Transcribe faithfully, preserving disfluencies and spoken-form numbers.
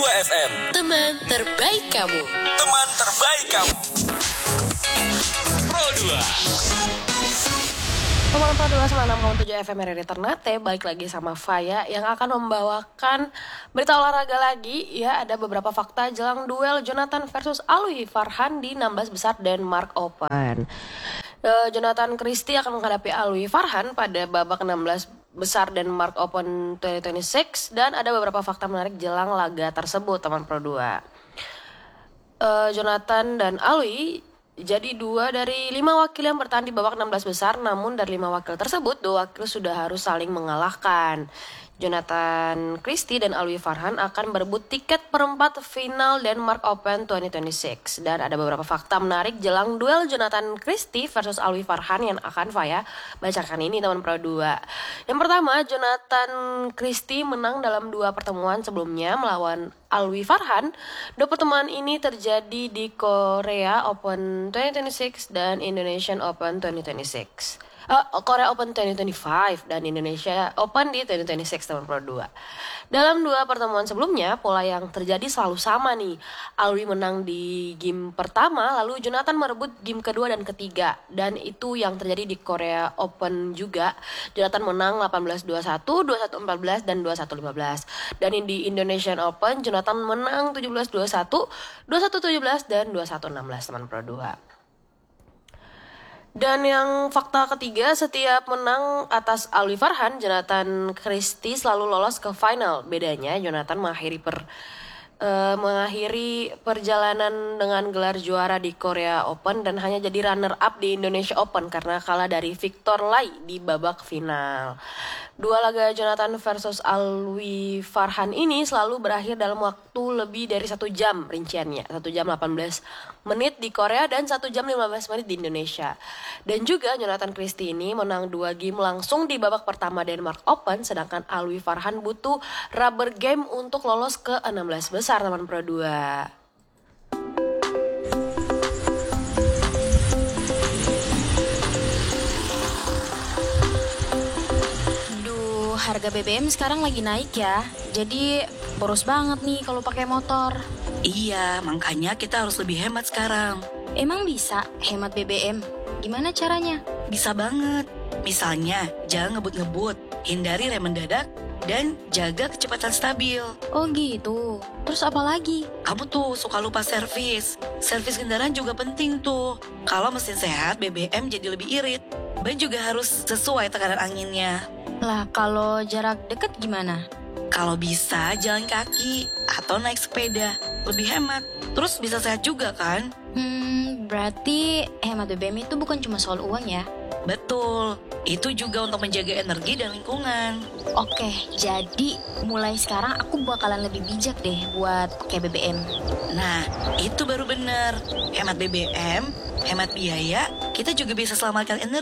dua F M. Teman terbaik kamu. Teman terbaik kamu. Pro dua. Teman Pro dua sembilan enam koma tujuh F M R R I Ternate, balik lagi sama Faya yang akan membawakan berita olahraga lagi. Ya, ada beberapa fakta jelang duel Jonathan versus Alwi Farhan di enam belas besar Denmark Open. Uh, Jonathan Christie akan menghadapi Alwi Farhan pada babak enam belas besar Denmark Open dua ribu dua puluh enam dan ada beberapa fakta menarik jelang laga tersebut, teman Pro dua. Uh, Jonathan dan Alwi jadi dua dari lima wakil yang bertahan di babak enam belas besar, namun dari lima wakil tersebut, dua wakil sudah harus saling mengalahkan. Jonathan Christie dan Alwi Farhan akan berebut tiket perempat final Denmark Open dua ribu dua puluh enam. Dan ada beberapa fakta menarik jelang duel Jonathan Christie versus Alwi Farhan yang akan Faya bacakan ini, teman Pro dua. Yang pertama, Jonathan Christie menang dalam dua pertemuan sebelumnya melawan Alwi Farhan. Dua pertemuan ini terjadi di Korea Open dua ribu dua puluh enam dan Indonesian Open dua ribu dua puluh enam. Uh, Korea Open dua ribu dua puluh lima dan Indonesia Open di dua ribu dua puluh enam, teman Pro dua. Dalam dua pertemuan sebelumnya, pola yang terjadi selalu sama nih. Alwi menang di game pertama, lalu Jonathan merebut game kedua dan ketiga. Dan itu yang terjadi di Korea Open juga. Jonathan menang delapan belas dua puluh satu, dua puluh satu empat belas, dan dua puluh satu lima belas. Dan di Indonesian Open, Jonathan menang tujuh belas dua puluh satu, dua puluh satu tujuh belas, dan dua puluh satu enam belas, teman Pro dua. Dan yang fakta ketiga, setiap menang atas Alwi Farhan, Jonathan Christie selalu lolos ke final. Bedanya, Jonathan mengakhiri per uh, mengakhiri perjalanan dengan gelar juara di Korea Open dan hanya jadi runner up di Indonesia Open karena kalah dari Victor Lai di babak final. Dua laga Jonathan versus Alwi Farhan ini selalu berakhir dalam waktu lebih dari satu jam rinciannya. satu jam delapan belas menit di Korea dan satu jam lima belas menit di Indonesia. Dan juga Jonathan Christie ini menang dua game langsung di babak pertama Denmark Open, sedangkan Alwi Farhan butuh rubber game untuk lolos ke enam belas besar, teman Pro dua. Harga B B M sekarang lagi naik ya, jadi boros banget nih kalau pakai motor. Iya, makanya kita harus lebih hemat sekarang. Emang bisa hemat B B M? Gimana caranya? Bisa banget. Misalnya, jangan ngebut-ngebut, hindari rem mendadak, dan jaga kecepatan stabil. Oh gitu. Terus apa lagi? Kamu tuh suka lupa servis. Servis kendaraan juga penting tuh. Kalau mesin sehat, B B M jadi lebih irit. Ban juga harus sesuai tekanan anginnya. Lah, kalau jarak dekat gimana? Kalau bisa, jalan kaki atau naik sepeda. Lebih hemat. Terus bisa sehat juga kan? Hmm, berarti hemat B B M itu bukan cuma soal uang ya? Betul. Itu juga untuk menjaga energi dan lingkungan. Oke, jadi mulai sekarang aku bakalan lebih bijak deh buat pakai B B M. Nah, itu baru bener. Hemat B B M, hemat biaya, kita juga bisa selamatkan energi.